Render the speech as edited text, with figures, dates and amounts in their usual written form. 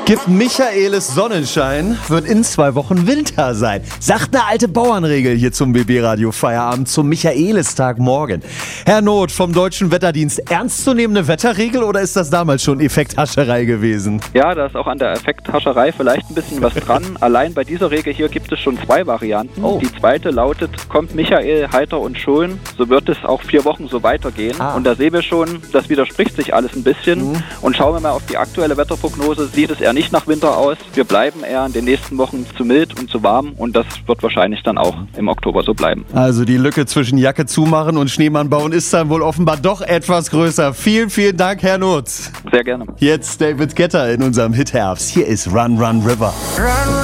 Gibt Michaelis Sonnenschein, wird in 2 Wochen Winter sein. Sagt eine alte Bauernregel hier zum BB-Radio Feierabend zum Michaelistag morgen. Herr Noth vom Deutschen Wetterdienst, ernstzunehmende Wetterregel oder ist das damals schon Effekthascherei gewesen? Ja, da ist auch an der Effekthascherei vielleicht ein bisschen was dran. Allein bei dieser Regel hier gibt es schon 2 Varianten. Oh. Die zweite lautet, kommt Michael heiter und schön, so wird es auch 4 Wochen so weitergehen. Und da sehen wir schon, das widerspricht sich alles ein bisschen. Und schauen wir mal auf die aktuelle Wetterprognose, sieht es eher nicht nach Winter aus. Wir bleiben eher in den nächsten Wochen zu mild und zu warm und das wird wahrscheinlich dann auch im Oktober so bleiben. Also die Lücke zwischen Jacke zumachen und Schneemann bauen ist dann wohl offenbar doch etwas größer. Vielen, vielen Dank, Herr Noth. Sehr gerne. Jetzt David Guetta in unserem Hit Herbst. Hier ist Run, Run, River. Run,